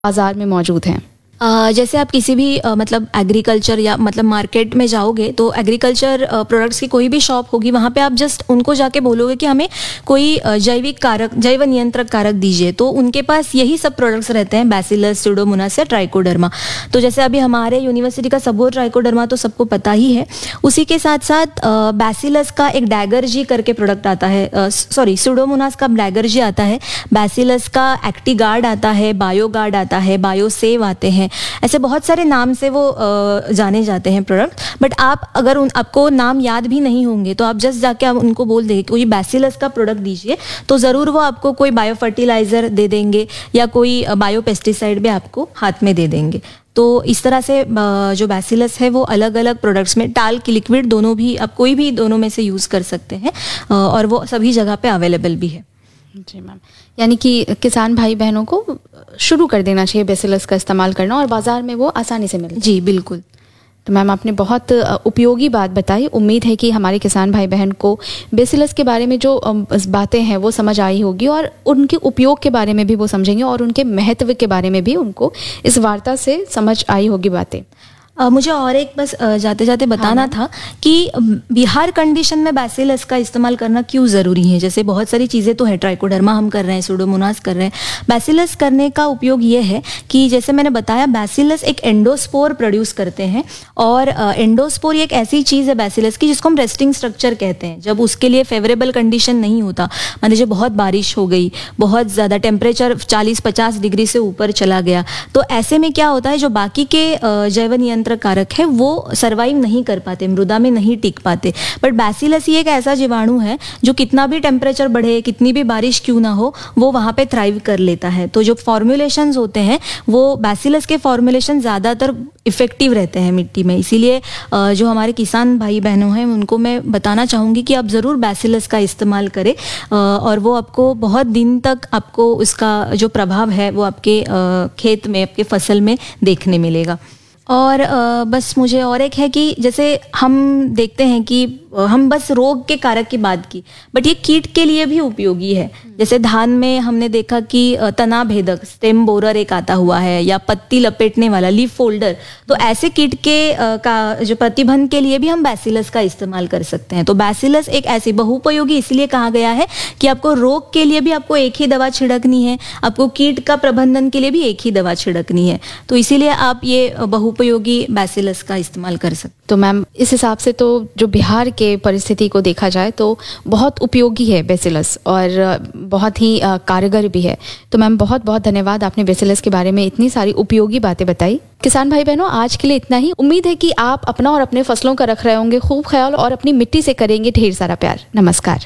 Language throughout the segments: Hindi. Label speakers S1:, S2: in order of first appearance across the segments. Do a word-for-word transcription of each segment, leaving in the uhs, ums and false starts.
S1: बाजार में मौजूद हैं?
S2: Uh, जैसे आप किसी भी uh, मतलब एग्रीकल्चर या मतलब मार्केट में जाओगे तो एग्रीकल्चर प्रोडक्ट्स की कोई भी शॉप होगी, वहाँ पे आप जस्ट उनको जाके बोलोगे कि हमें कोई uh, जैविक कारक जैव नियंत्रक कारक दीजिए, तो उनके पास यही सब प्रोडक्ट्स रहते हैं, बैसिलस, स्यूडोमोनास या ट्राइकोडर्मा। तो जैसे अभी हमारे यूनिवर्सिटी का सबोर ट्राइकोडर्मा तो सबको पता ही है। उसी के साथ साथ बैसिलस का एक डैगर्जी करके प्रोडक्ट आता है, सॉरी स्यूडोमोनास का डैगर्जी आता है, बैसिलस का एक्टिगार्ड आता है, बायोगार्ड आता है, बायोसेव आते हैं, ऐसे बहुत सारे नाम से वो आ, जाने जाते हैं प्रोडक्ट। बट आप अगर उन आपको नाम याद भी नहीं होंगे तो आप जस्ट जाके आप उनको बोल देंगे कोई बैसिलस का प्रोडक्ट दीजिए, तो ज़रूर वो आपको कोई बायो फर्टिलाइज़र दे देंगे या कोई बायो पेस्टिसाइड भी आपको हाथ में दे देंगे। तो इस तरह से जो बैसिलस है वो अलग अलग प्रोडक्ट्स में, टाल की लिक्विड दोनों भी, आप कोई भी दोनों में से यूज़ कर सकते हैं और वो सभी जगह पे अवेलेबल भी है।
S1: जी मैम, यानी कि किसान भाई बहनों को शुरू कर देना चाहिए बैसिलस का इस्तेमाल करना और बाज़ार में वो आसानी से मिले।
S2: जी बिल्कुल।
S1: तो मैम आपने बहुत उपयोगी बात बताई। उम्मीद है कि हमारे किसान भाई बहन को बैसिलस के बारे में जो बातें हैं वो समझ आई होगी और उनके उपयोग के बारे में भी वो समझेंगे और उनके महत्व के बारे में भी उनको इस वार्ता से समझ आई होगी बातें।
S2: Uh, मुझे और एक बस uh, जाते जाते बताना हाँ, था कि बिहार कंडीशन में बैसिलस का इस्तेमाल करना क्यों ज़रूरी है। जैसे बहुत सारी चीज़ें तो है, ट्राइकोडर्मा हम कर रहे हैं, स्यूडोमोनास कर रहे हैं, बैसिलस करने का उपयोग ये है कि जैसे मैंने बताया बैसिलस एक एंडोस्पोर प्रोड्यूस करते हैं और एंडोस्पोर एक ऐसी चीज़ है बैसिलस की जिसको हम रेस्टिंग स्ट्रक्चर कहते हैं। जब उसके लिए फेवरेबल कंडीशन नहीं होता, मान लीजिए बहुत बारिश हो गई, बहुत ज़्यादा टेम्परेचर चालीस पचास डिग्री से ऊपर चला गया, तो ऐसे में क्या होता है, जो बाकी के जैव नियंत्रण कारक है वो सरवाइव नहीं कर पाते, मृदा में नहीं टिक पाते। बट बैसिलस ही एक ऐसा जीवाणु है जो कितना भी टेम्परेचर बढ़े, कितनी भी बारिश क्यों ना हो, वो वहाँ पे थ्राइव कर लेता है। तो जो फॉर्मुलेशंस होते हैं वो बैसिलस के फॉर्मुलेशन ज़्यादातर इफेक्टिव रहते हैं मिट्टी में। इसीलिए जो हमारे किसान भाई बहनों हैं उनको मैं बताना चाहूँगी कि आप ज़रूर बैसिलस का इस्तेमाल करें और वो आपको बहुत दिन तक आपको उसका जो प्रभाव है वो आपके खेत में, आपके फसल में देखने मिलेगा। और बस मुझे और एक है कि जैसे हम देखते हैं कि हम बस रोग के कारक की बात की, बट ये कीट के लिए भी उपयोगी है। जैसे धान में हमने देखा कि तना भेदक, स्टेम बोरर एक आता हुआ है, या पत्ती लपेटने वाला लीफ फोल्डर, तो ऐसे कीट के का जो प्रतिबंध के लिए भी हम बैसिलस का इस्तेमाल कर सकते हैं। तो बैसिलस एक ऐसी बहुपयोगी इसलिए कहा गया है कि आपको रोग के लिए भी आपको एक ही दवा छिड़कनी है, आपको कीट का प्रबंधन के लिए भी एक ही दवा छिड़कनी है, तो इसीलिए आप ये बहुपयोगी बैसिलस का इस्तेमाल कर सकते हैं।
S1: तो मैम इस हिसाब से तो जो बिहार के परिस्थिति को देखा जाए तो बहुत उपयोगी है बैसिलस और बहुत ही कारगर भी है। तो मैम बहुत बहुत धन्यवाद, आपने बैसिलस के बारे में इतनी सारी उपयोगी बातें बताई। किसान भाई बहनों, आज के लिए इतना ही। उम्मीद है कि आप अपना और अपने फसलों का रख रहे होंगे खूब ख्याल और अपनी मिट्टी से करेंगे ढेर सारा प्यार। नमस्कार।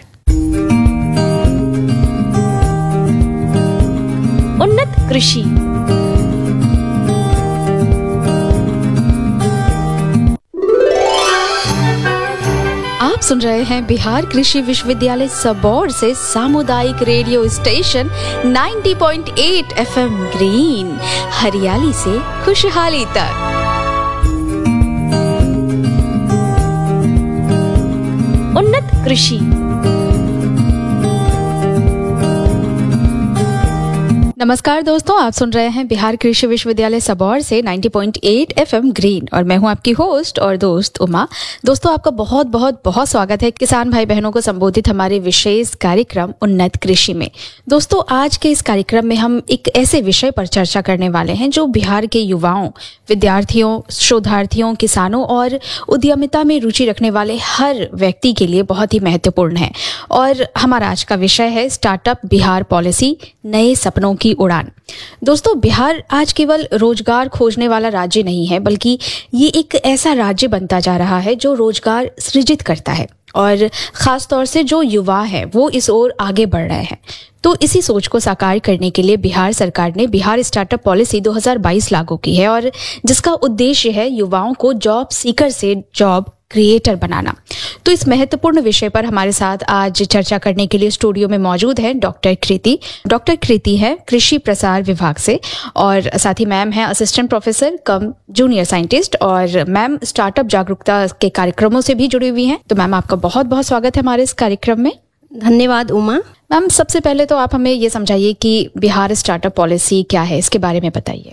S3: उन्नत कृषि।
S1: आप सुन रहे हैं बिहार कृषि विश्वविद्यालय सबौर से सामुदायिक रेडियो स्टेशन नब्बे पॉइंट आठ एफएम ग्रीन, हरियाली से खुशहाली तक।
S3: उन्नत कृषि।
S1: नमस्कार दोस्तों, आप सुन रहे हैं बिहार कृषि विश्वविद्यालय सबौर से नब्बे पॉइंट आठ एफएम ग्रीन और मैं हूं आपकी होस्ट और दोस्त उमा। दोस्तों, आपका बहुत बहुत बहुत स्वागत है किसान भाई बहनों को संबोधित हमारे विशेष कार्यक्रम उन्नत कृषि में। दोस्तों, आज के इस कार्यक्रम में हम एक ऐसे विषय पर चर्चा करने वाले हैं जो बिहार के युवाओं, विद्यार्थियों, शोधार्थियों, किसानों और उद्यमिता में रुचि रखने वाले हर व्यक्ति के लिए बहुत ही महत्वपूर्ण है। और हमारा आज का विषय है स्टार्टअप बिहार पॉलिसी, नए सपनों की उड़ान। दोस्तों, बिहार आज केवल रोजगार खोजने वाला राज्य नहीं है, बल्कि ये एक ऐसा राज्य बनता जा रहा है जो रोजगार सृजित करता है और खास तौर से जो युवा है वो इस ओर आगे बढ़ रहे हैं। तो इसी सोच को साकार करने के लिए बिहार सरकार ने बिहार स्टार्टअप पॉलिसी दो हज़ार बाईस लागू की है और जिसका उद्देश्य है युवाओं को जॉब सीकर से जॉब क्रिएटर बनाना। तो इस महत्वपूर्ण विषय पर हमारे साथ आज चर्चा करने के लिए स्टूडियो में मौजूद है डॉक्टर कृति। डॉक्टर कृति है कृषि प्रसार विभाग से और साथ ही मैम है असिस्टेंट प्रोफेसर कम जूनियर साइंटिस्ट और मैम स्टार्टअप जागरूकता के कार्यक्रमों से भी जुड़ी हुई हैं। तो मैम, आपका बहुत बहुत स्वागत है हमारे इस कार्यक्रम में।
S4: धन्यवाद उमा।
S1: मैम सबसे पहले तो आप हमें ये समझाइए कि बिहार स्टार्टअप पॉलिसी क्या है, इसके बारे में बताइए।